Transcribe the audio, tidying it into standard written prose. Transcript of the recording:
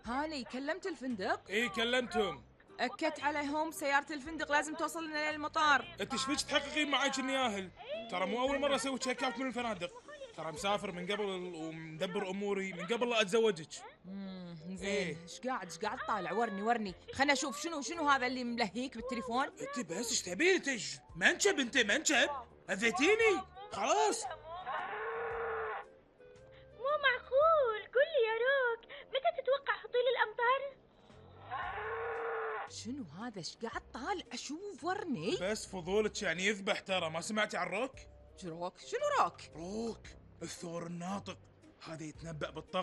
هاني كلمت الفندق؟ ايه كلمتهم. أكدت عليهم سيارة الفندق لازم توصل لنا للمطار. انت ايش فيك تحققين معاك اني ياهل؟ ترى مو اول مره اسوي تشيك اوت من الفنادق، ترى مسافر من قبل ومدبر اموري من قبل لا اتزوجك. زين. إيه؟ ايش قاعد طالع؟ ورني خلنا اشوف شنو هذا اللي ملهيك بالتليفون. انت بس ايش تبين انت؟ منشب انت منشب، اذيتيني خلاص. مو معقول، قل لي يا روك، متى تتوقع هطول الأمطار؟ شنو هذا؟ ايش قاعد طالع؟ اشوف ورني. بس فضولك يعني يذبح، ترى ما سمعتي عن روك؟ روك؟ شنو روك؟ روك الثور الناطق، هذا يتنبأ بالطقس